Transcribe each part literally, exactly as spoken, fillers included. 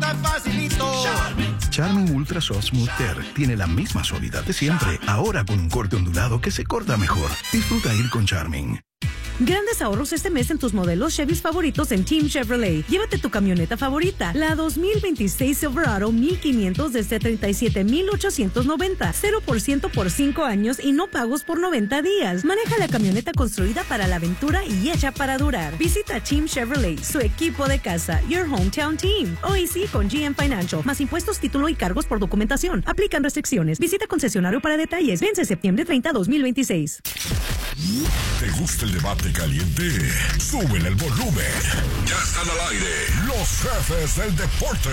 tan facilito. Charmin. Charmin Ultra Soft Smooth Tear tiene la misma suavidad de siempre, ahora con un corte ondulado que se corta mejor. Disfruta ir con Charmin. Grandes ahorros este mes en tus modelos Chevys favoritos en Team Chevrolet. Llévate tu camioneta favorita, la dos mil veintiséis Silverado mil quinientos desde treinta y siete mil ochocientos noventa. cero por ciento por cinco años y no pagos por noventa días. Maneja la camioneta construida para la aventura y hecha para durar. Visita Team Chevrolet, su equipo de casa. Your hometown team. Hoy sí con G M Financial. Más impuestos, título y cargos por documentación. Aplican restricciones. Visita concesionario para detalles. Vence septiembre treinta, dos mil veintiséis. ¿Te gusta el debate caliente? Súbele el volumen. Ya están al aire los jefes del deporte.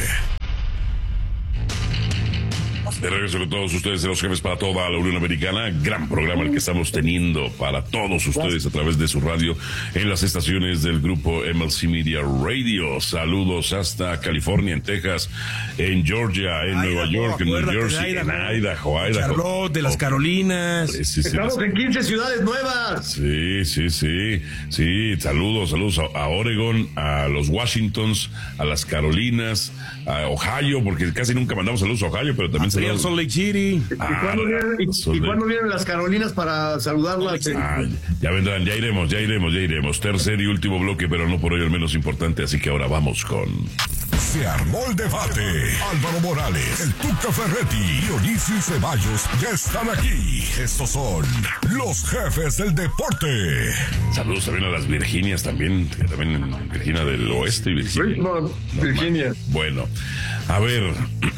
De regreso con todos ustedes de los jefes para toda la Unión Americana. Gran programa el que estamos teniendo para todos ustedes a través de su radio en las estaciones del grupo M L C Media Radio. Saludos hasta California, en Texas, en Georgia, en Nueva York, en New Jersey, en Idaho, Idaho, Charlotte, de las Carolinas. Sí, sí, sí, Estamos sí. en quince ciudades nuevas. Sí, sí, sí, sí, saludos, saludos a, a Oregon, a los Washingtons, a las Carolinas, a Ohio, porque casi nunca mandamos saludos a Ohio, pero también saludos. Salt Lake City. ¿Y cuándo vienen, y, y cuándo vienen las Carolinas para saludarlas? Ah, ya vendrán, ya iremos, ya iremos, ya iremos. Tercer y último bloque, pero no por hoy el menos importante, así que ahora vamos con... Se armó el debate. Álvaro Morales, el Tuca Ferretti y Dionisio Ceballos ya están aquí. Estos son los jefes del deporte. Saludos también a las Virginias, también, también Virginia del Oeste y Virginia. Richmond, Virginia. Bueno, a ver...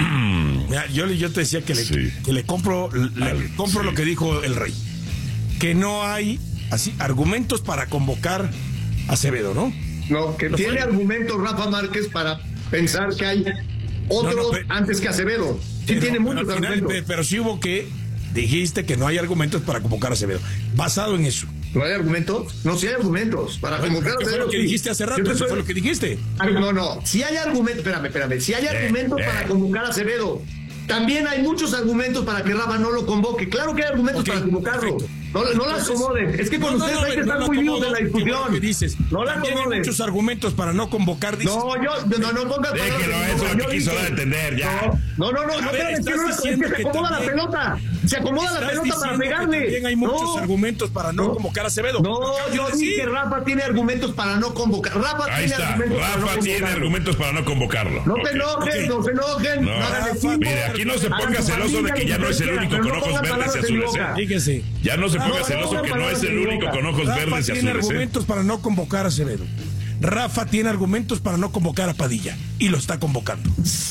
Mira, yo, yo te decía que le, Sí. que le compro, le Al- compro sí. lo que dijo el rey. Que no hay así argumentos para convocar a Acevedo, ¿no? No, que Lo tiene fue. argumentos Rafa Márquez para pensar que hay otros No, no, pe- antes que Acevedo. Sí Pero- tiene pero muchos al final, argumentos. pe- Pero sí hubo que dijiste que no hay argumentos para convocar a Acevedo. Basado en eso. ¿No hay argumentos? No, sí hay argumentos. Para Bueno, convocar a ¿qué fue Acevedo, lo que sí. dijiste hace rato? Yo te Eso estoy- fue lo que dijiste. Ay, no, no. Si hay argumentos, espérame, espérame. Si hay argumentos eh. para convocar a Acevedo, también hay muchos argumentos para que Rafa no lo convoque. Claro que hay argumentos Ok, para convocarlo. perfecto. No, no la Entonces, acomoden. Es que con no, no, ustedes no, hay que no, estar no muy vivos acomodo, en la qué bueno discusión. que dices. No la También hay acomoden. muchos argumentos para no convocar, dices. No, yo, no, no pongas palabras Déjelo, en mi eso boca. es lo Yo que quiso dije- dar a entender, ya. No, no, no, A no, ver, espérame, es que estás no, es diciendo que se que acomoda la también- pelota. Se acomoda la Estás pelota para diciendo que pegarle. también hay muchos No. argumentos para no, No. convocar a Acevedo. No, Acabas de yo decir. dije Rafa tiene argumentos para no convocar. Rafa Ahí tiene está, argumentos para no Rafa tiene convocarlo. argumentos para no convocarlo. No Ok. te enojes, ok. no se enojen. No, No hagan Rafa, equipo. mire, aquí no se Hagan ponga su celoso de familia, que ya lo no es el quieran, único pero con no ojos pongan verdes y palabras en mi azules, boca. ¿eh? Fíjese. Ya no se ponga no, celoso no, que no, no es el no, único no, con ojos Rafa verdes y tiene azules, ¿eh? argumentos para no convocar a Acevedo. Rafa tiene argumentos para no convocar a Padilla. Y lo está convocando.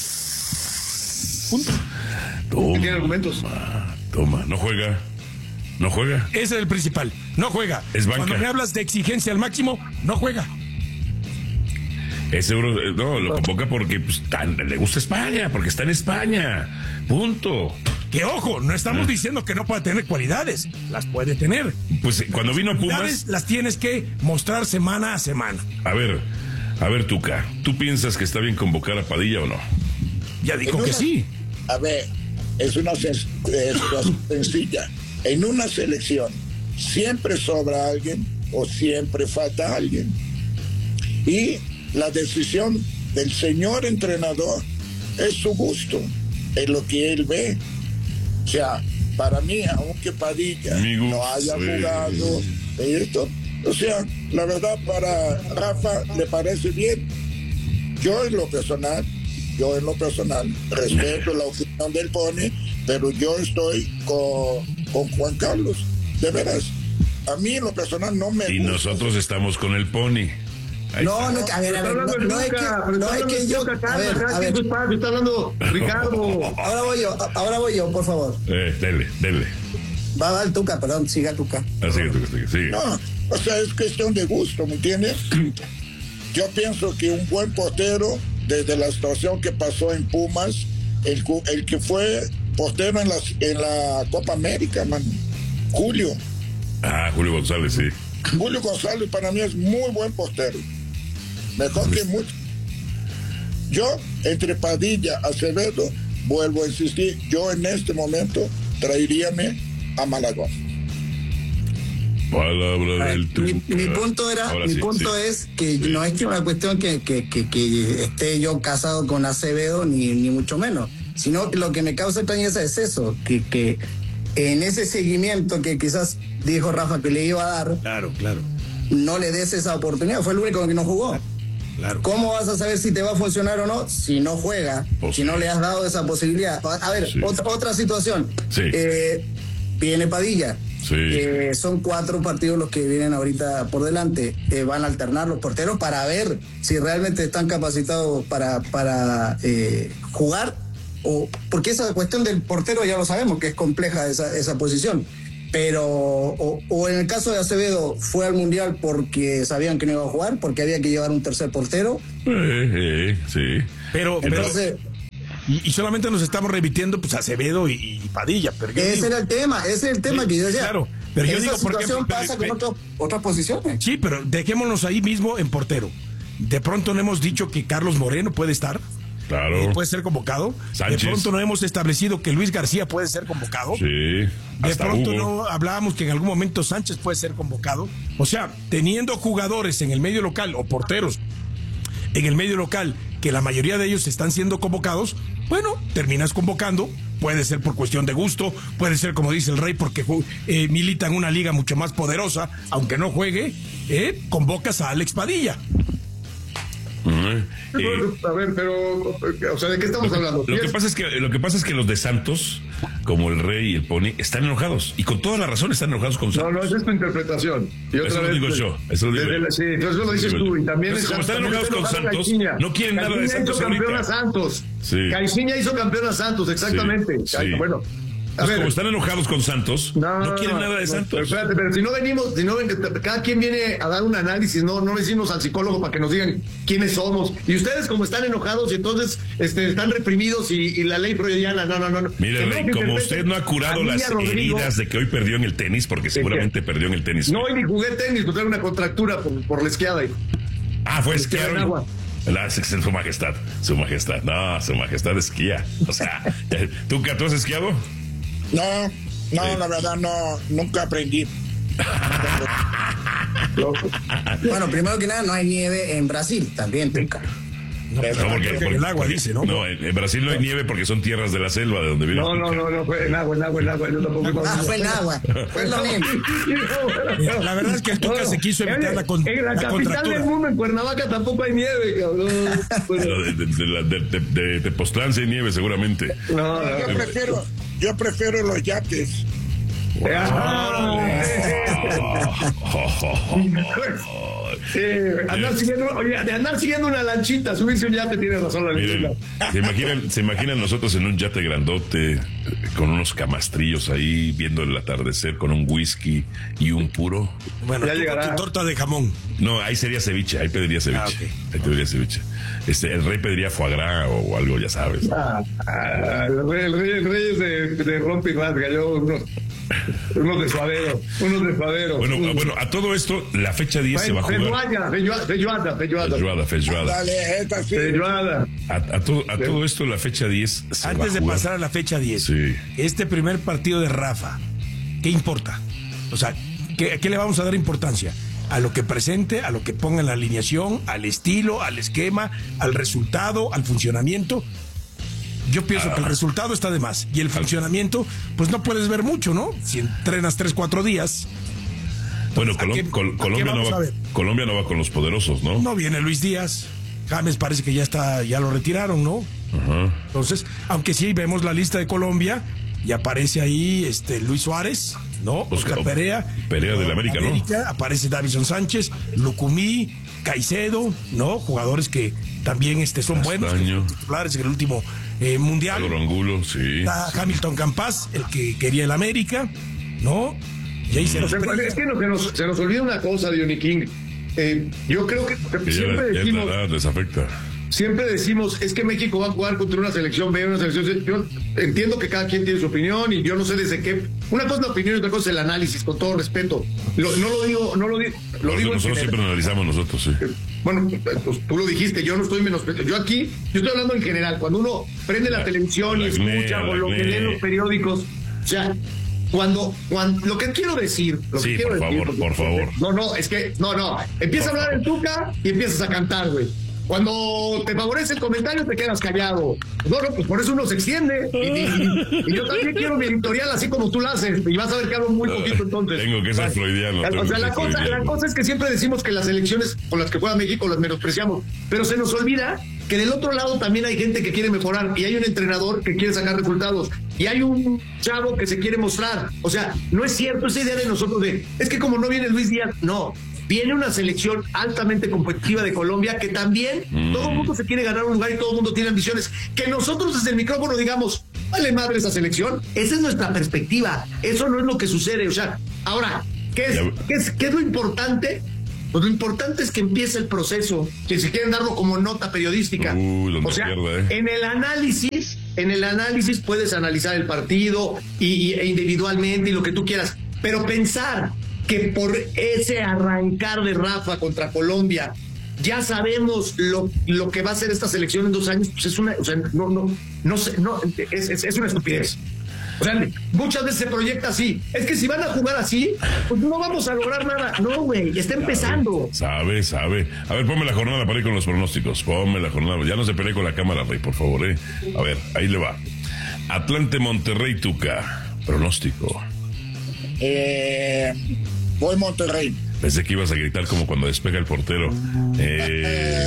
Punto. Toma, Tiene argumentos. toma, no juega. No juega. Ese es el principal. No juega. Es banca. Cuando me hablas de exigencia al máximo, no juega. Es seguro, eh, no, lo convoca porque pues, tan- le gusta España, porque está en España. Punto. Que ojo, no estamos diciendo que no pueda tener cualidades. Las puede tener. Pues eh, cuando vino a Pumas, Cualidades las tienes que mostrar semana a semana. a ver, a ver, Tuca, ¿tú piensas que está bien convocar a Padilla o no? Ya dijo En que una- sí. A ver, es una sen- eh, situación sencilla. En una selección siempre sobra alguien o siempre falta alguien. Y la decisión del señor entrenador es su gusto, es lo que él ve. O sea, para mí, aunque Padilla Mi gusto, no haya sí. jugado esto, o sea, la verdad para Rafa le parece bien. Yo en lo personal, yo en lo personal, respeto la opinión del Pony, pero yo estoy con, con Juan Carlos, de veras. A mí en lo personal no me Y gusta. nosotros estamos con el Pony. Ahí No, está. no, a ver, a Está ver, hablando no, el no hay que, Tuca, pero no está hay hablando que el yo, Tuca, a calma, ver, cada a quien ver, su espacio, está hablando Ricardo. ahora voy yo, a- ahora voy yo, por favor. Eh, dele, dele. Va, va el Tuca, perdón, siga Tuca. Así que Tuca, sigue, sigue. No, o sea, es cuestión de gusto, ¿me entiendes? Yo pienso que un buen portero, desde la situación que pasó en Pumas, el, cu- el que fue portero en, las, en la Copa América, man, Julio. Ah, Julio González, sí. Julio González para mí es muy buen portero. Mejor que mucho. Yo, entre Padilla, Acevedo, vuelvo a insistir, yo en este momento traeríame a Malagón. Palabra del mi, mi punto era, Ahora mi sí, punto sí. es que Sí. no es que una cuestión que, que, que, que esté yo casado con Acevedo, ni, ni mucho menos, sino que lo que me causa extrañeza es eso, que, que en ese seguimiento que quizás dijo Rafa que le iba a dar, Claro, claro, no le des esa oportunidad, fue el único que no jugó. claro. ¿Cómo vas a saber si te va a funcionar o no si no juega, Pues si sí. no le has dado esa posibilidad? A ver, Sí. otra, otra situación. Sí. Eh, viene Padilla. Sí. Eh, son cuatro partidos los que vienen ahorita por delante. Eh, van a alternar los porteros para ver si realmente están capacitados para, para eh, jugar. O, porque esa cuestión del portero ya lo sabemos que es compleja esa, esa posición. Pero, o, o en el caso de Acevedo, fue al Mundial porque sabían que no iba a jugar, porque había que llevar un tercer portero. Eh, eh, sí. Pero, pero Entonces, y, y solamente nos estamos repitiendo pues Acevedo y, y Padilla. Pero yo ese digo- era el tema, ese es el tema Sí, que yo decía. claro, pero yo esa digo, por situación ejemplo, pasa pe- con pe- otro- otras posiciones. Sí, pero dejémonos ahí mismo en portero. De pronto no hemos dicho que Carlos Moreno puede estar, Claro. eh, puede ser convocado. Sánchez. De pronto no hemos establecido que Luis García puede ser convocado. Sí. De Hasta pronto Hugo. no hablábamos que en algún momento Sánchez puede ser convocado. O sea, teniendo jugadores en el medio local o porteros en el medio local, que la mayoría de ellos están siendo convocados, bueno, terminas convocando. Puede ser por cuestión de gusto, puede ser como dice el Rey, porque eh, milita en una liga mucho más poderosa, aunque no juegue, eh, convocas a Alex Padilla. Uh-huh. Eh, A ver, pero, o sea, ¿de qué estamos hablando? Lo que pasa es que lo que pasa es que los de Santos, como el Rey y el Pony, están enojados y con toda la razón están enojados con No, Santos. no, esa es tu interpretación. Y otra Eso lo vez, digo yo, eso lo digo desde yo. la- sí, entonces eso lo dices Digo tú. yo. Y también Entonces, es- como están también enojados está con enojado Santos, Caixinha. no quieren nada de Caixinha Santos hizo campeón ahorita. a Santos. Sí. Caixinha hizo campeón a Santos, exactamente. Sí, Ay, sí. Bueno, a Entonces, ver. como están enojados con Santos, no, quieren nada de no, Santos. Pero espérate, pero si no venimos, si no ven, cada quien viene a dar un análisis, no, no decimos al psicólogo para que nos digan quiénes somos. Y ustedes como están enojados y entonces este, están reprimidos y, y la ley freudiana, no, no, no. no. Mire, Que no, Rey, que como interpreten usted no ha curado a las Niña Rodrigo. heridas de que hoy perdió en el tenis, porque seguramente perdió en el tenis. No, hoy ni jugué tenis, pues era una contractura por, por la esquiada. Ah, fue Esquiar en esquiar. agua. La, su majestad, su majestad. No, su majestad esquía. O sea, ¿tú, ¿tú has esquiado? No, no, Sí. la verdad no, nunca aprendí. Bueno, primero que nada, no hay nieve en Brasil, también, Tuca. No, Pero pero porque- en porque- el agua porque- dice, ¿no? No, en, en Brasil no hay nieve porque son tierras de la selva de donde vive. No, no, no, no, fue en agua, en agua, en agua. Yo tampoco. Ah, fue en agua. Fue lo mismo. La verdad es que el Tuca se quiso evitar la con- En la la capital contractura. del mundo, en Cuernavaca, tampoco hay nieve, cabrón. Pero de, de, de, la- de, de, de Tepoztlán sí hay nieve seguramente. No, no, Yo prefiero, yo prefiero los yates. Sí, andar siguiendo, oye, de andar siguiendo una lanchita, subirse un yate, tiene razón la Miren, leyenda. ¿se imaginan, se imaginan nosotros en un yate grandote eh, con unos camastrillos ahí viendo el atardecer con un whisky y un puro? Bueno, Ya tú con llegará. tu torta de jamón. No, ahí sería ceviche, ahí pediría ceviche. Ah, ok. Ahí pediría ceviche. Este, el Rey pediría foie gras o, o algo, ya sabes. Ah, ah, el rey, el rey, el rey es de, de rompe y rasga, yo unos, unos de suadero, unos de suadero. Bueno, ah, bueno, a todo esto, la fecha diez se va a jugar. Feijoada, feijoada, feijoada, feijoada. Feijoada, feijoada. Dale, esta sí. Feijoada. A, a todo, a todo esto, la fecha diez se va Antes a de jugar. pasar a la fecha diez, Sí. este primer partido de Rafa, ¿qué importa? O sea, ¿qué, ¿qué le vamos a dar importancia? A lo que presente, a lo que ponga en la alineación, al estilo, al esquema, al resultado, al funcionamiento. Yo pienso que el resultado está de más. Y el funcionamiento, pues no puedes ver mucho, ¿no? Si entrenas tres, cuatro días. Bueno, ¿a Colom- qué- Col- a qué Colombia, no vamos va, a ver? Colombia no va con los poderosos, ¿no? No viene Luis Díaz. James parece que ya está, ya lo retiraron, ¿no? Ajá. Entonces, aunque sí vemos la lista de Colombia y aparece ahí este Luis Suárez, ¿no? Oscar- Oscar Perea. Perea del América, ¿no? Aparece Davison Sánchez, Lucumí, Caicedo, ¿no? Jugadores que también este, son buenos, que Castaño. fueron titulares en el último eh, mundial. Álvaro Angulo, sí. Está Hamilton Campas, el que quería el América, ¿no? Y ahí se O nos sea, es que no- se, nos, se nos olvida una cosa, Diony King. Eh, yo creo que, Que ya, siempre la- ya decimos, la edad les afecta. siempre decimos, es que México va a jugar contra una selección B, una selección C. Yo entiendo que cada quien tiene su opinión y yo no sé desde qué. Una cosa es la opinión y otra cosa es el análisis, con todo respeto. Lo- no lo digo, no lo digo. Lo Nosotros, digo en nosotros general. siempre analizamos nosotros, sí. Bueno, pues, tú lo dijiste, yo no estoy menos. Yo aquí, yo estoy hablando en general. Cuando uno prende la, La- televisión y la escucha acné, o la lo que acné. lee en los periódicos, o sea, Cuando, cuando, lo que quiero decir, lo sí, que quiero por decir, favor, por favor. No, no, es que, no, no, empieza por a hablar favor. el Tuca y empiezas a cantar, güey. Cuando te favorece el comentario te quedas callado. No, no, pues por eso uno se extiende. Y, y, y yo también quiero mi editorial así como tú la haces. Y vas a ver que hablo muy poquito entonces. Tengo que ser freudiano. O sea, la cosa, la cosa es que siempre decimos que las elecciones con las que juega México las menospreciamos. Pero se nos olvida que del otro lado también hay gente que quiere mejorar. Y hay un entrenador que quiere sacar resultados. Y hay un chavo que se quiere mostrar. O sea, no es cierto esa idea de nosotros de, es que como no viene Luis Díaz, no. Viene una selección altamente competitiva de Colombia que también mm. todo el mundo se quiere ganar un lugar y todo el mundo tiene ambiciones. Que nosotros desde el micrófono digamos, vale madre esa selección. Esa es nuestra perspectiva. Eso no es lo que sucede. O sea, ahora, ¿qué es, ¿qué es, qué es lo importante? Pues lo importante es que empiece el proceso, que si quieren darlo como nota periodística. Uh, o sea, pierda, ¿eh? en el análisis, en el análisis puedes analizar el partido y, y, e individualmente y lo que tú quieras. Pero pensar que por ese arrancar de Rafa contra Colombia ya sabemos lo, lo que va a ser esta selección en dos años, pues es una, o sea, no, no, no sé, no, es, es, es una estupidez. O sea, muchas veces se proyecta así. Es que si van a jugar así, pues no vamos a lograr nada. No, güey, está empezando. Sabe, sabe. A ver, ponme la jornada para ir con los pronósticos. Ponme la jornada. Ya no se pelee con la cámara, Rey, por favor, eh. A ver, ahí le va. Atlante, Monterrey, Tuca. Pronóstico. Eh, voy Monterrey. Pensé que ibas a gritar como cuando despega el portero. Eh...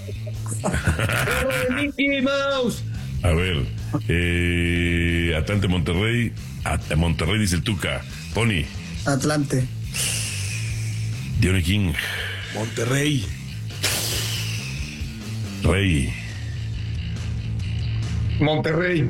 Mickey Mouse. A ver, eh, Atlante, Monterrey. At Monterrey dice el Tuca. Pony. Atlante. Diony King. Monterrey. Rey. Monterrey.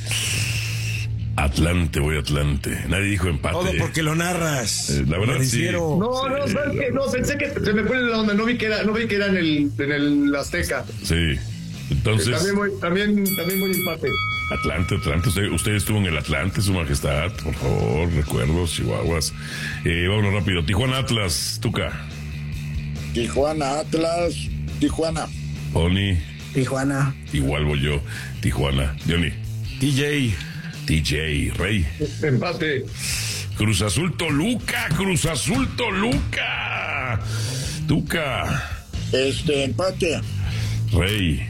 Atlante, voy Atlante. Nadie dijo empate. Todo porque lo narras. Eh, la verdad sí. No, no, sí, ¿sabes qué? No, pensé que se me fue la onda. No vi que era, no vi que era en el, en el Azteca. Sí. Entonces. Eh, también voy, también, también voy empate. Atlante, Atlante. Usted, usted estuvo en el Atlante, Su Majestad. Por favor, recuerdos, chihuahuas. Eh, vámonos rápido. Tijuana, Atlas, Tuca. Tijuana, Atlas, Tijuana. Pony. Tijuana. Igual voy yo. Tijuana. Diony. T J. T J, Rey. Empate. Cruz Azul, Toluca. Cruz Azul, Toluca. Tuca. Este, empate. Rey.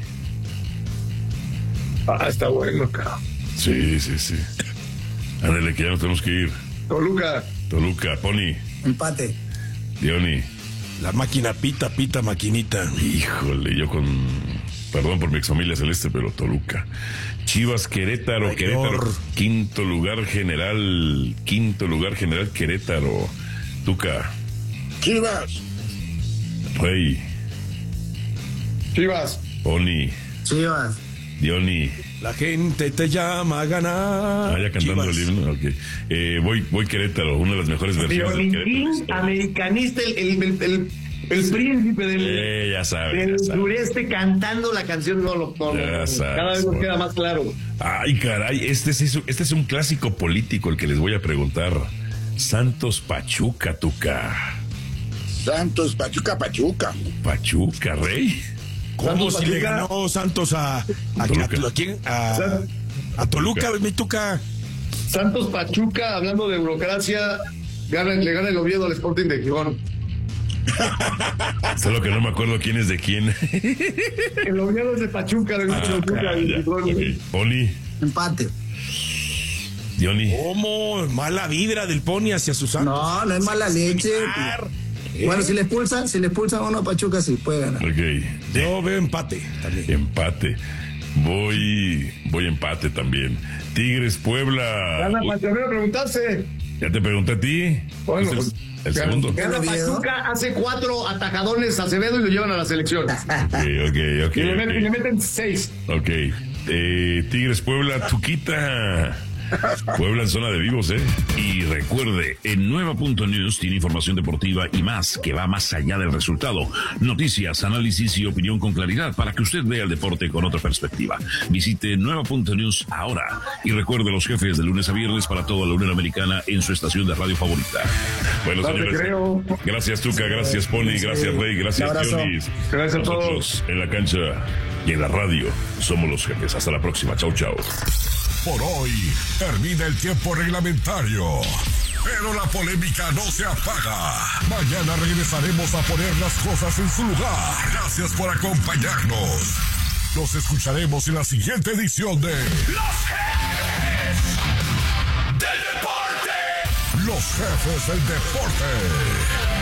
Ah, está bueno, cabrón. Sí, sí, sí. Ándale, que ya nos tenemos que ir. Toluca. Toluca, Pony. Empate. Diony. La máquina pita, pita, maquinita. Híjole, yo con... Perdón por mi exfamilia celeste, pero Toluca. Chivas, Querétaro, Mayor. Querétaro. Quinto lugar general. Quinto lugar general, Querétaro. Tuca. Chivas. Rey. Chivas. Pony. Chivas. Diony. La gente te llama a ganar. Ah, ya cantando el himno. Okay. Eh, voy, voy Querétaro, una de las mejores versiones del Querétaro. Americanista, el, el, el, el, el príncipe del, eh, ya sabe, del ya sabe. sureste cantando la canción. No lo no, ya no, sabes, cada vez nos queda más claro. Ay, caray, este es, este es un clásico político el que les voy a preguntar. Santos Pachuca, Tuca. Santos Pachuca, Pachuca. Pachuca, Rey. ¿Cómo si le ganó Santos a, a, a, a quién? A, a Toluca, mi Tuca. Santos Pachuca, hablando de burocracia, gana, le gana el Oviedo al Sporting de Gijón. Solo que no me acuerdo quién es de quién. El Oviedo es de Pachuca, de ah, Pachuca. Ah, y okay. Pony. Empate. Diony. ¿Cómo? Mala vibra del Pony hacia sus Santos. No, no es mala leche. ¿Eh? Bueno, si le expulsan, si le expulsan a uno a Pachuca, sí puede ganar. Ok. Yo veo empate también. Empate. Voy, voy empate también. Tigres, Puebla. Gana, Panteonero, preguntarse. Ya te pregunté a ti. Bueno, pues, el, el gana, segundo. Gana Pachuca, hace cuatro atajadones a Acevedo y lo llevan a la selección. Ok, ok, ok. Y le, okay. Meten, y le meten seis. Ok. Eh, Tigres, Puebla, Tuquita. Puebla en zona de vivos, ¿eh? Y recuerde, en Nueva punto news tiene información deportiva y más que va más allá del resultado. Noticias, análisis y opinión con claridad para que usted vea el deporte con otra perspectiva. Visite Nueva punto news ahora y recuerde los jefes de lunes a viernes para toda la Unión Americana en su estación de radio favorita. Bueno, señores, creo. Gracias Tuca, gracias Pony, gracias Rey, gracias Diony. Gracias a todos. Nosotros en la cancha y en la radio somos los jefes. Hasta la próxima. Chau, chau. Por hoy termina el tiempo reglamentario, pero la polémica no se apaga. Mañana regresaremos a poner las cosas en su lugar. Gracias por acompañarnos. Nos escucharemos en la siguiente edición de Los Jefes del Deporte. Los Jefes del Deporte.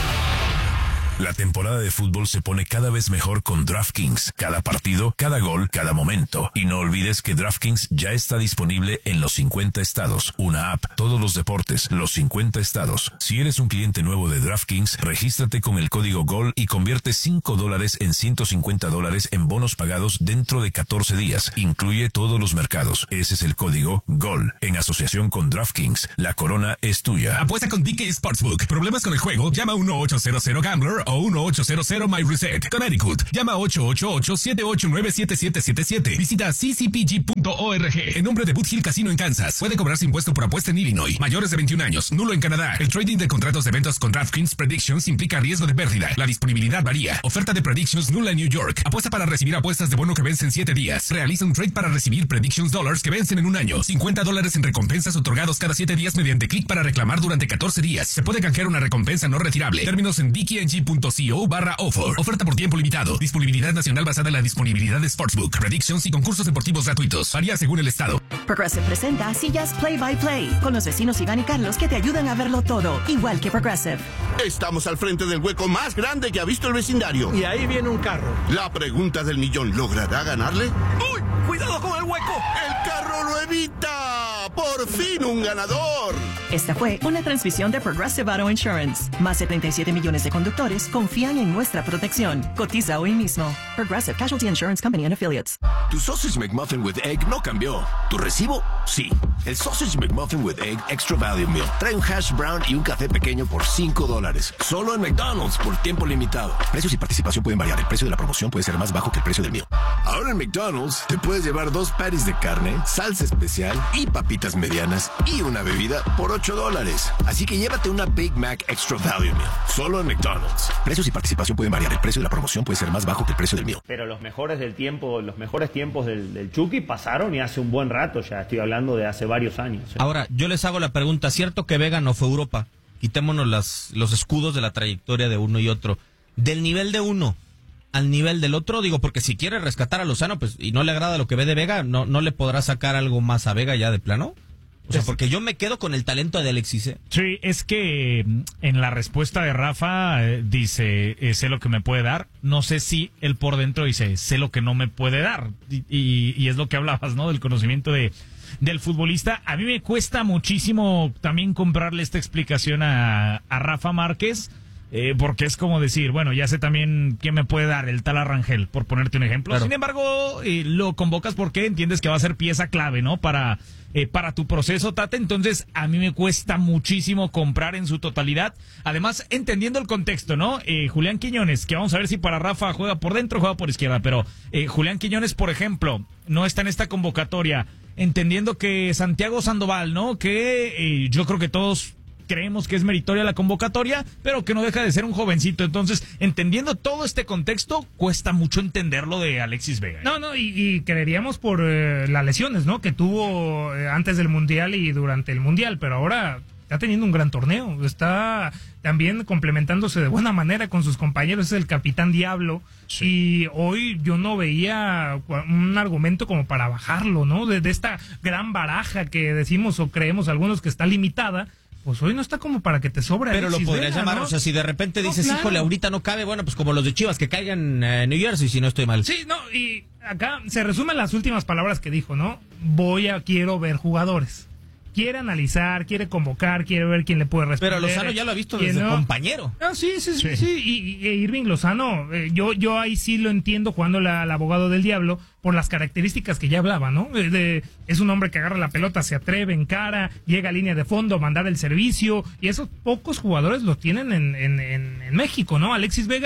La temporada de fútbol se pone cada vez mejor con DraftKings. Cada partido, cada gol, cada momento. Y no olvides que DraftKings ya está disponible en los cincuenta estados. Una app, todos los deportes, los cincuenta estados. Si eres un cliente nuevo de DraftKings, regístrate con el código GOL y convierte cinco dólares en ciento cincuenta dólares en bonos pagados dentro de catorce días. Incluye todos los mercados. Ese es el código GOL. En asociación con DraftKings, la corona es tuya. Apuesta con D K Sportsbook. ¿Problemas con el juego? Llama uno ocho cero cero Gambler o uno ocho cero cero My Reset. Connecticut. Llama ocho ocho ocho, siete ocho nueve, siete siete siete siete. Visita c c p g punto org. En nombre de Boot Hill Casino en Kansas. Puede cobrarse impuesto por apuesta en Illinois. Mayores de veintiún años. Nulo en Canadá. El trading de contratos de eventos con DraftKings Predictions implica riesgo de pérdida. La disponibilidad varía. Oferta de Predictions nula en New York. Apuesta para recibir apuestas de bono que vencen siete días. Realiza un trade para recibir Predictions Dollars que vencen en un año. cincuenta dólares en recompensas otorgados cada siete días mediante clic para reclamar durante catorce días. Se puede canjear una recompensa no retirable. Términos en d k n g punto co barra offer. Oferta por tiempo limitado. Disponibilidad nacional basada en la disponibilidad de Sportsbook, Predictions y concursos deportivos gratuitos. Varía según el estado. Progressive presenta Sillas Play by Play con los vecinos Iván y Carlos que te ayudan a verlo todo, igual que Progressive. Estamos al frente del hueco más grande que ha visto el vecindario. Y ahí viene un carro. La pregunta del millón, ¿logrará ganarle? ¡Uy! ¡Cuidado con el hueco! ¡El carro lo evita! ¡Por fin un ganador! Esta fue una transmisión de Progressive Auto Insurance. Más de treinta y siete millones de conductores confían en nuestra protección. Cotiza hoy mismo. Progressive Casualty Insurance Company and Affiliates. Tu Sausage McMuffin with Egg no cambió. ¿Tu recibo? Sí. El Sausage McMuffin with Egg Extra Value Meal trae un hash brown y un café pequeño por cinco dólares. Solo en McDonald's por tiempo limitado. Precios y participación pueden variar. El precio de la promoción puede ser más bajo que el precio del meal. Ahora en McDonald's te puedes llevar dos patties de carne, salsa especial y papitas medianas y una bebida por ocho dólares. Así que llévate una Big Mac Extra Value Meal. Solo en McDonald's. Precios y participación pueden variar. El precio de la promoción puede ser más bajo que el precio del meal. Pero los mejores del tiempo, los mejores tiempos del, del Chucky pasaron y hace un buen rato ya. Estoy hablando de hace varios años. ¿eh? Ahora, yo les hago la pregunta. ¿Cierto que Vega no fue Europa? Quitémonos las, los escudos de la trayectoria de uno y otro. Del nivel de uno al nivel del otro, digo, porque si quiere rescatar a Lozano, pues, y no le agrada lo que ve de Vega, no, no le podrá sacar algo más a Vega ya de plano. O sea, porque yo me quedo con el talento de Alexis, ¿eh? Sí, es que en la respuesta de Rafa eh, dice, eh, sé lo que me puede dar. No sé si él por dentro dice, sé lo que no me puede dar. Y, y, y es lo que hablabas, ¿no? Del conocimiento de del futbolista. A mí me cuesta muchísimo también comprarle esta explicación a, a Rafa Márquez. Eh, porque es como decir, bueno, ya sé también qué me puede dar el tal Arrangel, por ponerte un ejemplo. Claro. Sin embargo, eh, lo convocas porque entiendes que va a ser pieza clave, ¿no? Para, eh, para tu proceso, Tate. Entonces, a mí me cuesta muchísimo comprar en su totalidad. Además, entendiendo el contexto, ¿no? Eh, Julián Quiñones, que vamos a ver si para Rafa juega por dentro o juega por izquierda, pero eh, Julián Quiñones, por ejemplo, no está en esta convocatoria. Entendiendo que Santiago Sandoval, ¿no? Que eh, yo creo que todos creemos que es meritoria la convocatoria, pero que no deja de ser un jovencito. Entonces, entendiendo todo este contexto, cuesta mucho entenderlo de Alexis Vega. No, no, y, y creeríamos por eh, las lesiones, ¿no? Que tuvo eh, antes del Mundial y durante el Mundial, pero ahora está teniendo un gran torneo. Está también complementándose de buena manera con sus compañeros, es el capitán Diablo. Sí. Y hoy yo no veía un argumento como para bajarlo, ¿no? De, de esta gran baraja que decimos o creemos algunos que está limitada. Pues hoy no está como para que te sobra. Pero Alexis lo podrías Vega, llamar, ¿no? O sea, si de repente no, dices, claro. híjole, ahorita no cabe, bueno, pues como los de Chivas, que caigan en eh, New Jersey, si no estoy mal. Sí, no, y acá se resumen las últimas palabras que dijo, ¿no? Voy a, quiero ver jugadores. Quiere analizar, quiere convocar, quiere ver quién le puede responder. Pero Lozano ya lo ha visto desde no. compañero. Ah, sí, sí, sí, sí. sí. Y, y Irving Lozano, eh, yo, yo ahí sí lo entiendo jugando la, al abogado del diablo por las características que ya hablaba, ¿no? De, de, es un hombre que agarra la pelota, se atreve, encara, llega a línea de fondo, mandar el servicio, y esos pocos jugadores lo tienen en, en, en, en México, ¿no? Alexis Vega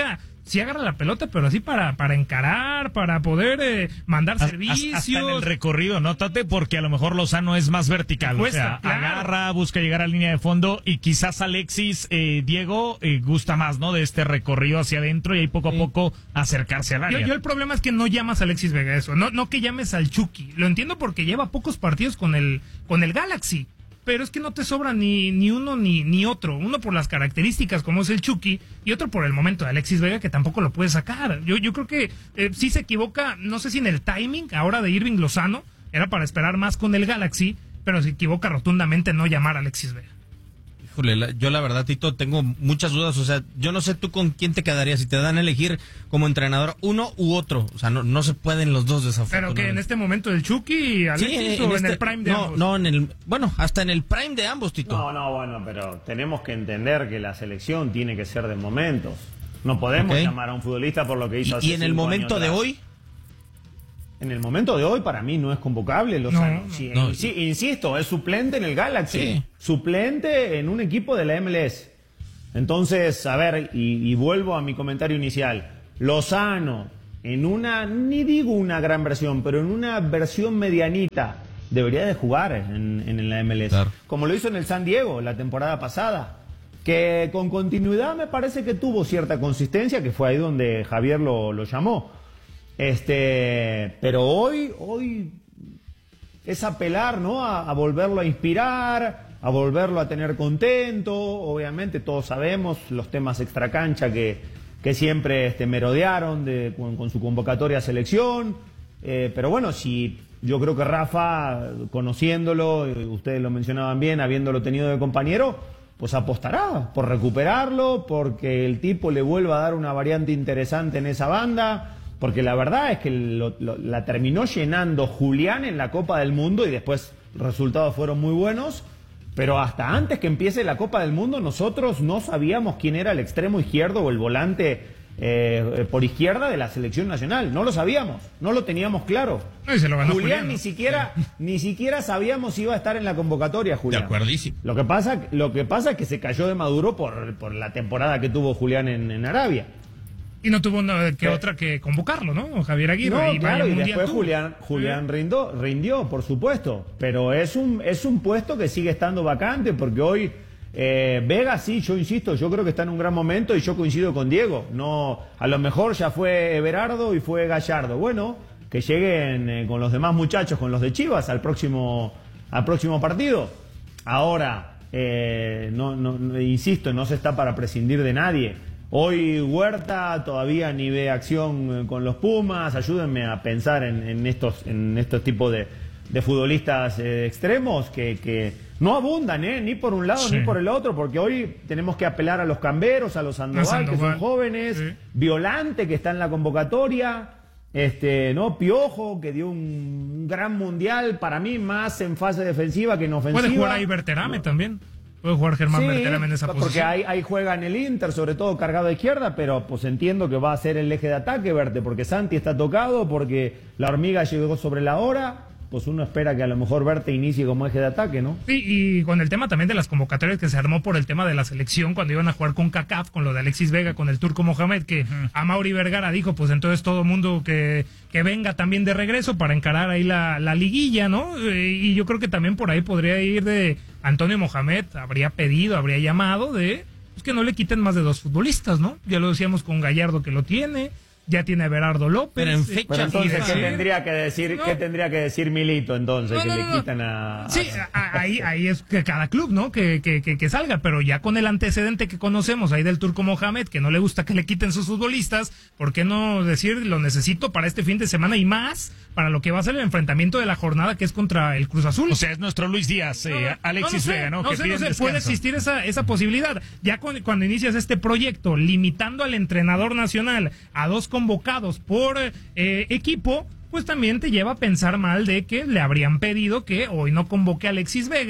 sí agarra la pelota, pero así para, para encarar, para poder eh, mandar Hasta- servicios. Hasta en el recorrido, nótate, porque a lo mejor Lozano es más vertical. Cuesta, o sea, claro. agarra, busca llegar a línea de fondo y quizás Alexis, eh, Diego, eh, gusta más, ¿no? De este recorrido hacia adentro y ahí poco a poco acercarse al área. Yo, yo el problema es que no llamas a Alexis Vega eso, no, no que llames al Chucky. Lo entiendo porque lleva pocos partidos con el, con el Galaxy. Pero es que no te sobra ni, ni uno ni, ni otro. Uno por las características como es el Chucky y otro por el momento de Alexis Vega que tampoco lo puede sacar. Yo, yo creo que eh, sí se equivoca, no sé si en el timing ahora de Irving Lozano, era para esperar más con el Galaxy, pero se equivoca rotundamente no llamar a Alexis Vega. Híjole, la- yo la verdad, Tito, tengo muchas dudas. O sea, yo no sé tú con quién te quedarías si te dan a elegir como entrenador uno u otro. O sea, no, no se pueden los dos Pero desafortunadamente. que en este momento el Chucky y Alexis Sí, o en este- el prime de no, ambos. no, en el, bueno, hasta en el prime de ambos, Tito. No, no, bueno, pero tenemos que entender que la selección tiene que ser de momentos. No podemos Ok. llamar a un futbolista por lo que hizo ¿Y, hace y en el cinco momento años de atrás. hoy? En el momento de hoy, para mí, no es convocable Lozano. No, Sí, no. insi- insisto, es suplente en el Galaxy. Sí. Suplente en un equipo de la M L S. Entonces, a ver, y, y vuelvo a mi comentario inicial. Lozano, en una, ni digo una gran versión, pero en una versión medianita, debería de jugar en, en la M L S. Claro. Como lo hizo en el San Diego la temporada pasada. Que con continuidad me parece que tuvo cierta consistencia, que fue ahí donde Javier lo, lo llamó. Este, pero hoy, hoy es apelar, ¿no? A, a volverlo a inspirar, a volverlo a tener contento. Obviamente todos sabemos los temas extracancha que, que siempre este, merodearon de, con, con su convocatoria a selección. Eh, pero bueno, si yo creo que Rafa, conociéndolo, eh, ustedes lo mencionaban bien, habiéndolo tenido de compañero, pues apostará por recuperarlo, porque el tipo le vuelva a dar una variante interesante en esa banda. Porque la verdad es que lo, lo, la terminó llenando Julián en la Copa del Mundo y después los resultados fueron muy buenos. Pero hasta antes que empiece la Copa del Mundo nosotros no sabíamos quién era el extremo izquierdo o el volante eh, por izquierda de la selección nacional. No lo sabíamos, no lo teníamos claro. No, y se lo ganó Julián, Julián, ¿no? ni siquiera ni siquiera sabíamos si iba a estar en la convocatoria, Julián. De acuerdísimo. Lo que pasa, lo que pasa es que se cayó de Maduro por, por la temporada que tuvo Julián en, en Arabia. Y no tuvo una, que otra que convocarlo, ¿no? Javier Aguirre. No, y claro, vaya y mundial después tuvo. Julián, Julián rindió, rindió, por supuesto. Pero es un, es un puesto que sigue estando vacante porque hoy eh, Vega, sí, yo insisto, yo creo que está en un gran momento y yo coincido con Diego. No, a lo mejor ya fue Everardo y fue Gallardo. Bueno, que lleguen eh, con los demás muchachos, con los de Chivas, al próximo, al próximo partido. Ahora, eh, no, no, no, insisto, no se está para prescindir de nadie. Hoy Huerta todavía ni ve acción con los Pumas. Ayúdenme a pensar en, en estos en estos tipos de, de futbolistas eh, extremos que, que no abundan, ¿eh? Ni por un lado Sí. ni por el otro, porque hoy tenemos que apelar a los Camberos, a los Sandoval, A Sandoval. que son jóvenes, Sí. Violante, que está en la convocatoria, este, ¿no? Piojo, que dio un gran mundial, para mí más en fase defensiva que en ofensiva. Puede jugar ahí Berterame también. Puede jugar Germán Sí, Berterame en esa porque posición. ahí, ahí juega en el Inter, sobre todo cargado a izquierda, pero pues entiendo que va a ser el eje de ataque, Verte, porque Santi está tocado, porque la hormiga llegó sobre la hora, pues uno espera que a lo mejor Verte inicie como eje de ataque, ¿no? Sí, y con el tema también de las convocatorias que se armó por el tema de la selección cuando iban a jugar con CACAF, con lo de Alexis Vega, con el Turco Mohamed, que a Mauri Vergara dijo, pues entonces todo mundo que, que venga también de regreso para encarar ahí la, la liguilla, ¿no? Eh, Y yo creo que también por ahí podría ir de Antonio Mohamed, habría pedido, habría llamado de pues, que no le quiten más de dos futbolistas, ¿no? Ya lo decíamos con Gallardo que lo tiene, ya tiene a Everardo López. Pero en eh, fecha Pero entonces, FIFA, ¿qué ¿eh? tendría que decir, No. qué tendría que decir Milito entonces? No, que no, le no. quitan a... Sí, a- ahí, ahí es que cada club, ¿no? Que, que, que, que salga, pero ya con el antecedente que conocemos ahí del Turco Mohamed, que no le gusta que le quiten sus futbolistas, ¿por qué no decir lo necesito para este fin de semana y más para lo que va a ser el enfrentamiento de la jornada que es contra el Cruz Azul? O sea, es nuestro Luis Díaz, eh, No, no, Alexis no, no sé, Vega, ¿no? No que sé, piden no sé, puede descanso. existir esa, esa posibilidad. Ya con- cuando inicias este proyecto, limitando al entrenador nacional a dos convocados por eh, equipo, pues también te lleva a pensar mal de que le habrían pedido que hoy no convoque a Alexis Vega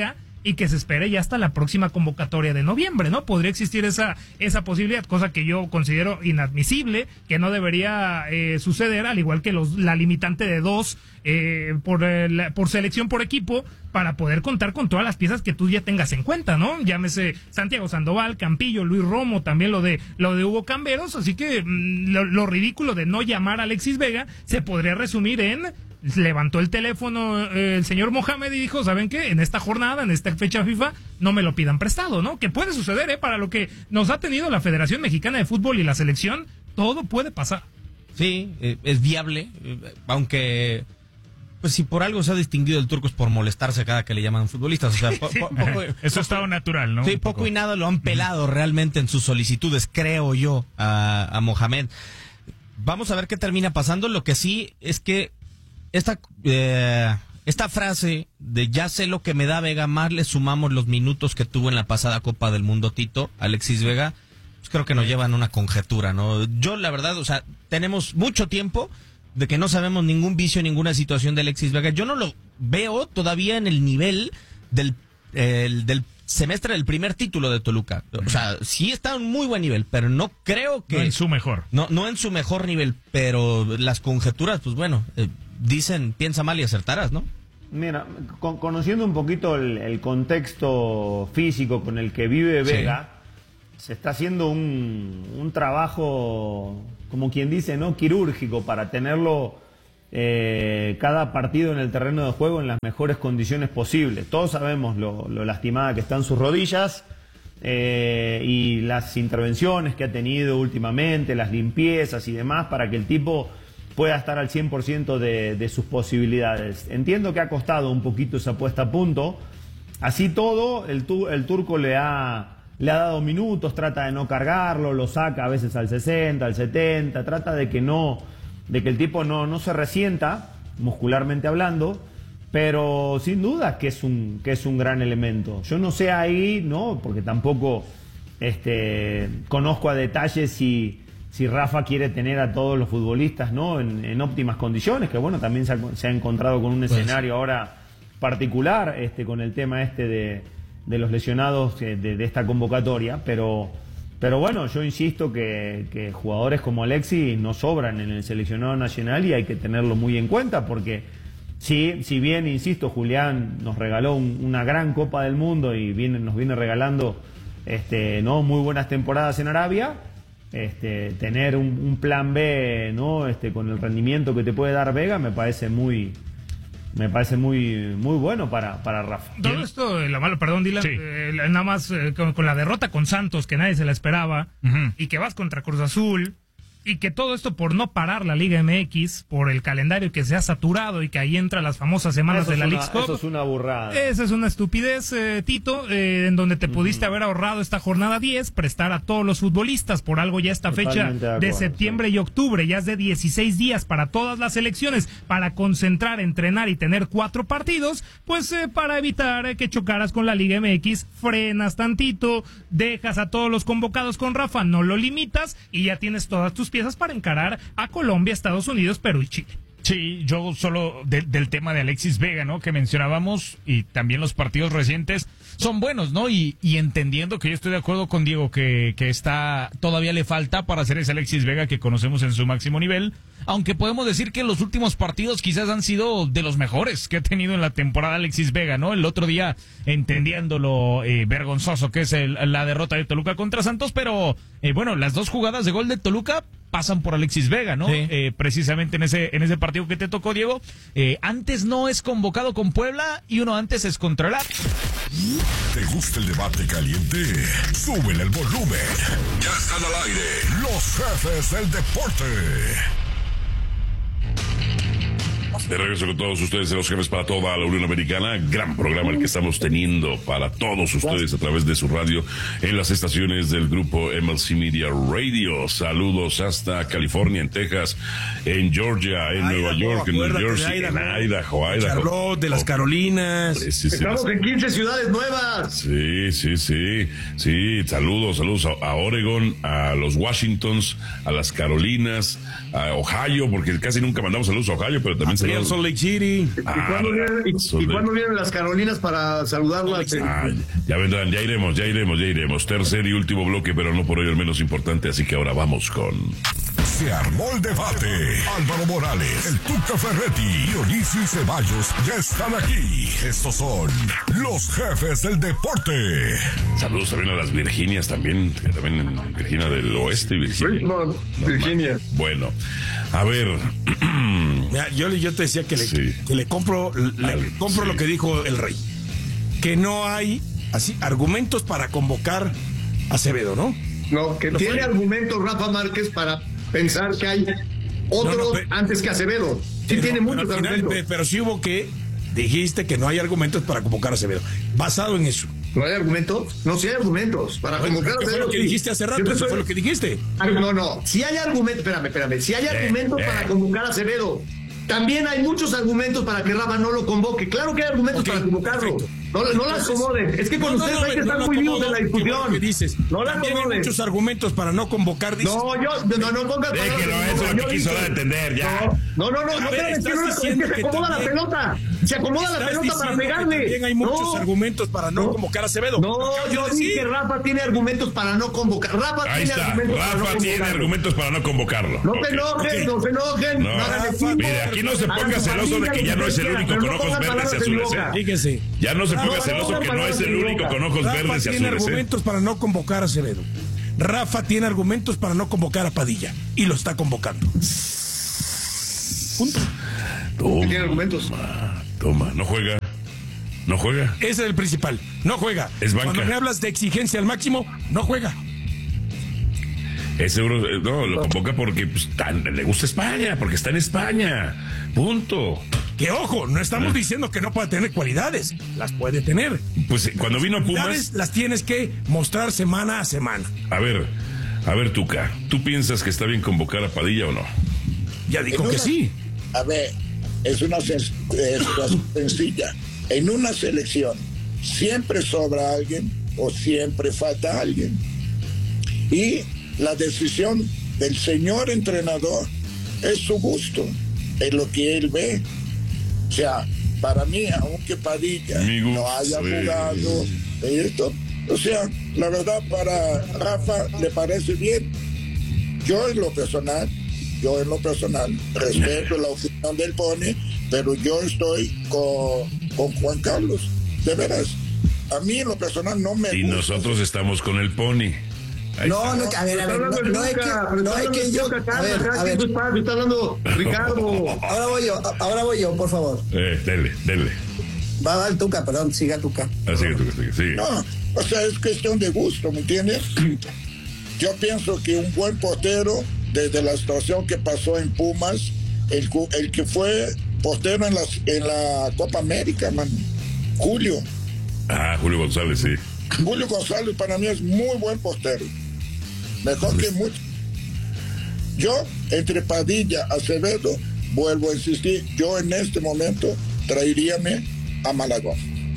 y que se espere ya hasta la próxima convocatoria de noviembre, ¿no? Podría existir esa, esa posibilidad, cosa que yo considero inadmisible, que no debería eh, suceder, al igual que los, la limitante de dos eh, por, eh, la, por selección por equipo, para poder contar con todas las piezas que tú ya tengas en cuenta, ¿no? Llámese Santiago Sandoval, Campillo, Luis Romo, también lo de lo de Hugo Camberos, así que mmm, lo, lo ridículo de no llamar a Alexis Vega se podría resumir en: levantó el teléfono eh, el señor Mohamed y dijo, ¿saben qué? En esta jornada, en esta fecha FIFA, no me lo pidan prestado, ¿no? Que puede suceder, ¿eh? Para lo que nos ha tenido la Federación Mexicana de Fútbol y la selección, todo puede pasar. Sí, eh, es viable, eh, aunque... Pues si por algo se ha distinguido el Turco es por molestarse cada que le llaman futbolistas. O sea, po, po, poco, eso es estado natural, ¿no? Sí, poco y nada lo han pelado realmente en sus solicitudes, creo yo, a, a Mohamed. Vamos a ver qué termina pasando. Lo que sí es que esta, eh, esta frase de ya sé lo que me da Vega, más le sumamos los minutos que tuvo en la pasada Copa del Mundo Tito, Alexis Vega, pues creo que nos llevan a una conjetura, ¿no? Yo, la verdad, o sea, tenemos mucho tiempo de que no sabemos ningún vicio, ninguna situación de Alexis Vega. Yo no lo veo todavía en el nivel del, el, del semestre del primer título de Toluca. O sea, sí está en muy buen nivel, pero no creo que... No en su mejor. No, no en su mejor nivel, pero las conjeturas, pues bueno, eh, dicen, piensa mal y acertarás, ¿no? Mira, con, conociendo un poquito el, el contexto físico con el que vive Vega, sí, se está haciendo un, un trabajo, como quien dice, ¿no? Quirúrgico, para tenerlo eh, cada partido en el terreno de juego en las mejores condiciones posibles. Todos sabemos lo, lo lastimada que están sus rodillas eh, y las intervenciones que ha tenido últimamente, las limpiezas y demás, para que el tipo pueda estar al cien por ciento de, de sus posibilidades. Entiendo que ha costado un poquito esa puesta a punto. Así todo, el, tu, el turco le ha... le ha dado minutos, trata de no cargarlo, lo saca a veces al sesenta, al setenta, trata de que no, de que el tipo no, no se resienta, muscularmente hablando, pero sin duda que es un, que es un gran elemento. Yo no sé ahí, ¿no? Porque tampoco este, conozco a detalle si, si Rafa quiere tener a todos los futbolistas, ¿no? En, en óptimas condiciones, que bueno, también se ha, se ha encontrado con un pues escenario ahora particular, este, con el tema este de de los lesionados de, de esta convocatoria, pero, pero bueno, yo insisto que, que jugadores como Alexis no sobran en el seleccionado nacional y hay que tenerlo muy en cuenta, porque sí, si bien, insisto, Julián nos regaló un, una gran Copa del Mundo y viene, nos viene regalando este, ¿no? muy buenas temporadas en Arabia, este, tener un, un plan B, ¿no? este, con el rendimiento que te puede dar Vega me parece muy... Me parece muy muy bueno para, para Rafa. Todo esto, la malo, perdón, Dylan, sí. eh, nada más eh, con, con la derrota con Santos, que nadie se la esperaba, uh-huh. y que vas contra Cruz Azul, y que todo esto por no parar la Liga M X, por el calendario que se ha saturado y que ahí entran las famosas semanas eso de la una, Leagues Cup. Eso es una burrada. Esa es una estupidez, eh, Tito, eh, en donde te uh-huh. pudiste haber ahorrado esta jornada diez, prestar a todos los futbolistas, por algo ya esta Totalmente fecha de, acuerdo, de septiembre sí. y octubre, ya es de dieciséis días para todas las selecciones, para concentrar, entrenar y tener cuatro partidos, pues eh, para evitar eh, que chocaras con la Liga M X, frenas tantito, dejas a todos los convocados con Rafa, no lo limitas y ya tienes todas tus piezas para encarar a Colombia, Estados Unidos, Perú y Chile. Sí, yo solo de, del tema de Alexis Vega, ¿no? Que mencionábamos, y también los partidos recientes son buenos, ¿no? Y, y entendiendo que yo estoy de acuerdo con Diego que, que está, todavía le falta para ser ese Alexis Vega que conocemos en su máximo nivel, aunque podemos decir que los últimos partidos quizás han sido de los mejores que ha tenido en la temporada Alexis Vega, ¿no? El otro día, entendiendo lo eh, vergonzoso que es el, la derrota de Toluca contra Santos, pero eh, bueno, las dos jugadas de gol de Toluca pasan por Alexis Vega, ¿no? Sí. Eh, precisamente en ese en ese partido que te tocó, Diego. Eh, antes no es convocado con Puebla y uno antes es contra el Atlas. ¿Te gusta el debate caliente? Súbele el volumen. Ya están al aire los jefes del deporte. De regreso con todos ustedes en Los Jefes para toda la Unión Americana. Gran programa el que estamos teniendo para todos ustedes a través de su radio en las estaciones del grupo M L C Media Radio. Saludos hasta California, en Texas, en Georgia, en Idaho, Nueva York, en New Jersey, Idaho, en Idaho, Idaho. Charlotte, de las Carolinas. Sí, sí, Estamos en quince ciudades nuevas. Sí, sí, sí. Sí, saludos, saludos a, a Oregon, a los Washingtons, a las Carolinas, a Ohio, porque casi nunca mandamos saludos a Ohio, pero también saludos Real Salt Lake City. ¿Y, ah, cuándo vienen, y, y cuándo vienen las Carolinas para saludarlas? Ah, ya vendrán, ya iremos, ya iremos, ya iremos. Tercer y último bloque, pero no por ello el menos importante, así que ahora vamos con... Se armó el debate. Álvaro Morales, el Tuca Ferretti y Ulises Ceballos ya están aquí. Estos son los jefes del deporte. Saludos también a las Virginias, también, también en Virginia del Oeste, Virginia. No, Virginia. Bueno, a ver. Mira, yo, yo te decía que le, sí. que le compro, le Al, compro sí. lo que dijo el Rey. Que no hay así argumentos para convocar a Acevedo, ¿no? No, que no tiene fue. argumentos Rafa Márquez para pensar que hay otros no, no, pero, antes que Acevedo. Sí pero, tiene muchos pero final, argumentos. Pero sí hubo que, dijiste que no hay argumentos para convocar a Acevedo. Basado en eso. ¿No hay argumentos? No, sí hay argumentos para Bueno, convocar a ¿qué fue Acevedo. lo que sí. dijiste hace rato? Eso fue lo que dijiste. No, no, si hay argumentos, espérame, espérame, si hay argumentos eh, para eh. convocar a Acevedo, también hay muchos argumentos para que Rafa no lo convoque. Claro que hay argumentos Okay, para convocarlo. perfecto. No, no las acomoden. Es que con No, no, ustedes no, hay que no, estar no, muy vivos acomodo, en la qué discusión. bueno que dices. No las También hay acomoden. muchos argumentos para no convocar. Dices. No, yo, no, no pongas palabras. Déjelo, eso es lo que quiso dar a entender, ya. No, no, no, A no, ver, espérame, es que estás no, es diciendo que se que acomoda la también- pelota. Se acomoda la Estás pelota para diciendo que pegarle. también hay muchos No. argumentos para no, No. convocar a Acevedo. No, Acabas yo de dije decir. que Rafa tiene argumentos para no convocar. Rafa Ahí tiene está, argumentos para no Rafa tiene convocarlo. argumentos para no convocarlo. No Ok. te enojen, ok. no se enojen. No, No hagan Rafa, equipo. mire, aquí no se Hagan ponga su celoso de familia, que ya lo no es el quieran, único pero con no ojos pongan verdes y palabras en mi azules, boca. ¿eh? Fíjese. Ya no se No, ponga no, celoso no, que no, no es el no, único no, con ojos Rafa verdes y tiene azules, ¿eh? argumentos para no convocar a Acevedo. Rafa tiene argumentos para no convocar a Padilla. Y lo está convocando. Punto. Toma, Tiene argumentos. toma, no juega. No juega. Ese es el principal. No juega. Es banca. Cuando me hablas de exigencia al máximo, no juega. Es seguro, eh, no, lo convoca porque pues, tan- le gusta España, porque está en España. Punto. Que ojo, no estamos Ah. diciendo que no pueda tener cualidades. Las puede tener. Pues eh, cuando vino a Pumas, Cualidades las tienes que mostrar semana a semana. a ver, a ver, Tuca, ¿tú piensas que está bien convocar a Padilla o no? Ya dijo En que una- sí. A ver, es una sen- es situación sencilla. En una selección siempre sobra alguien o siempre falta alguien. Y la decisión del señor entrenador es su gusto, es lo que él ve. O sea, para mí, aunque Padilla Mi gusto, no haya sí. jugado esto, o sea, la verdad para Rafa le parece bien. Yo en lo personal, yo en lo personal, respeto la opinión del Pony, pero yo estoy con, con Juan Carlos, de veras. A mí en lo personal no me Y gusta. nosotros estamos con el Pony. Ahí No, está. no, que- a ver, a ver, no, Está hablando no el es que, Tuca, pero no está es hablando que el yo, Tuca, a calma, ver, cada a quien ver, su espacio, está hablando Ricardo. ahora voy yo, a- ahora voy yo, por favor. Eh, dele, dele. Va, va el Tuca, perdón, siga Tuca. Así que Tuca, sí. No, o sea, es cuestión de gusto, ¿me entiendes? Yo pienso que un buen portero, desde la situación que pasó en Pumas, el, cu- el que fue portero en, las, en la Copa América, man, Julio. Ah, Julio González, sí. Julio González para mí es muy buen portero. Mejor que mucho. Yo, entre Padilla, Acevedo, vuelvo a insistir, yo en este momento traeríame a Malagón.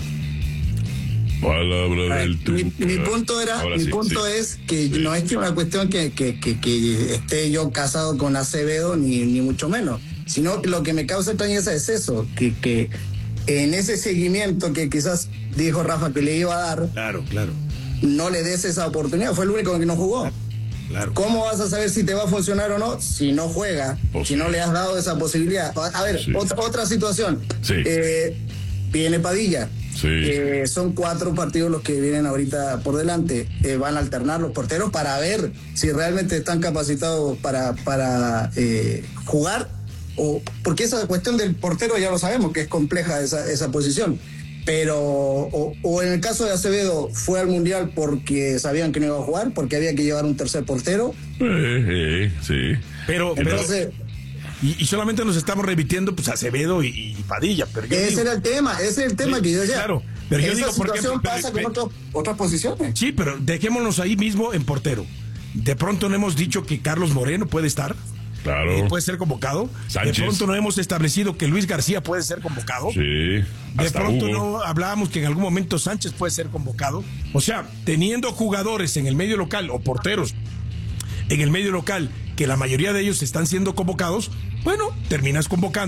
Palabra del Mi, Tuca. mi punto era, Ahora mi sí, punto sí. es que no es que una cuestión que, que, que, que esté yo casado con Acevedo, ni, ni mucho menos, sino que lo que me causa extrañeza es eso, que, que en ese seguimiento que quizás dijo Rafa que le iba a dar, Claro, claro. no le des esa oportunidad, fue el único que no jugó. Claro. ¿Cómo vas a saber si te va a funcionar o no si no juega, Pues si sí. no le has dado esa posibilidad? A ver, Sí. otra, otra situación. Sí. Eh, viene Padilla. Sí. Eh, son cuatro partidos los que vienen ahorita por delante. Eh, van a alternar los porteros para ver si realmente están capacitados para, para eh, jugar. O, porque esa cuestión del portero ya lo sabemos que es compleja esa, esa posición. Pero, o, o en el caso de Acevedo, fue al Mundial porque sabían que no iba a jugar, porque había que llevar un tercer portero. Eh, eh, sí. Pero, pero Entonces, y, y solamente nos estamos repitiendo pues Acevedo y, y Padilla. Pero yo ese digo- era el tema, ese es el tema Sí, que yo decía. claro, pero yo esa digo, por situación ejemplo, pasa pero- con otro- otras posiciones. Sí, pero dejémonos ahí mismo en portero. De pronto no hemos dicho que Carlos Moreno puede estar. Claro. Eh, puede ser convocado. Sánchez. De pronto no hemos establecido que Luis García puede ser convocado. Sí. De Hasta pronto Hugo. no hablábamos que en algún momento Sánchez puede ser convocado. O sea, teniendo jugadores en el medio local o porteros en el medio local, que la mayoría de ellos están siendo convocados, bueno, terminas convocando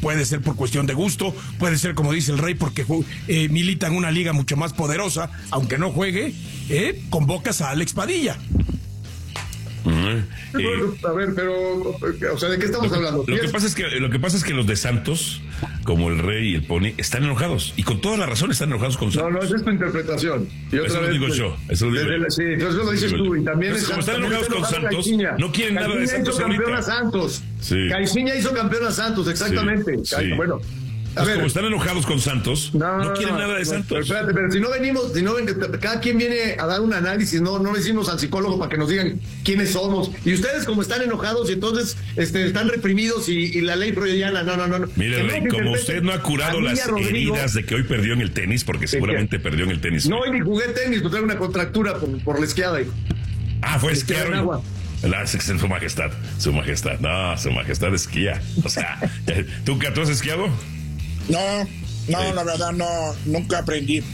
puede ser por cuestión de gusto, puede ser, como dice el Rey, porque eh, milita en una liga mucho más poderosa, aunque no juegue, eh, convocas a Alex Padilla. Uh-huh. Bueno, a ver, pero, o sea, ¿de qué estamos lo que, hablando? Lo que pasa es que lo que pasa es que los de Santos, como el Rey y el Pony, están enojados y con toda la razón están enojados con Santos. No, no, esa es tu interpretación. Y otra eso vez, lo digo pues, yo. Eso lo digo desde yo. La, sí, entonces lo dices tú y también entonces, es, como están enojados con Santos, Caixinha. no quieren nada de Caixinha Santos hizo campeón ahorita. a Santos. Sí. Caixinha hizo campeón a Santos, exactamente. Sí, sí. Bueno. A Pues ver, como están enojados con Santos, no, no quieren no, nada de no, Santos. Pero espérate, pero si no venimos, si no ven, cada quien viene a dar un análisis, no, no decimos al psicólogo para que nos digan quiénes somos. Y ustedes como están enojados y entonces este, están reprimidos y, y la ley freudiana, no, no, no. Mire, que Rey, no, como que usted no ha curado Anilla las Rodrigo, heridas de que hoy perdió en el tenis, porque seguramente ¿qué? perdió en el tenis. No, y ni jugué tenis, pues traigo una contractura por, por la esquiada. Hijo. Ah, fue esquiar esquiar. en agua. La, su majestad, su majestad, no, su majestad esquía. O sea, ¿tú, ¿tú has esquiado? No, no, Sí. la verdad no, nunca aprendí.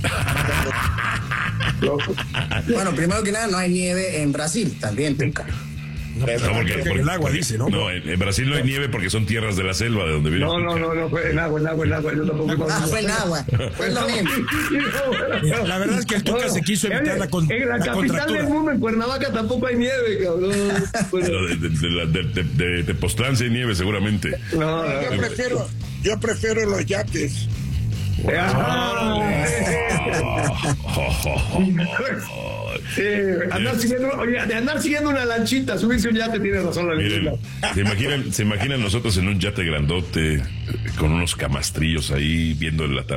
Bueno, primero que nada, no hay nieve en Brasil, también, Tuca. No, porque, porque en el agua dice, ¿no? No, en, en Brasil no hay nieve porque son tierras de la selva de donde vive. No, no, no, no, fue en agua, en agua, en agua. Yo tampoco. Ah, fue en agua. Fue lo mismo. La verdad es que el Tuca se quiso evitar la, con, En la, la capital contractura. del mundo, en Cuernavaca, tampoco hay nieve, cabrón. Pero de, de, de, la- de, de, de, de Postlán sí hay nieve seguramente. No, no, Yo prefiero, yo prefiero los yates. Sí, andar siguiendo, oye, de andar siguiendo una lanchita, subirse un yate, tiene razón la Miren, leyenda. se imaginan, se imaginan nosotros en un yate grandote, eh, con unos camastrillos ahí, viendo el atardecer.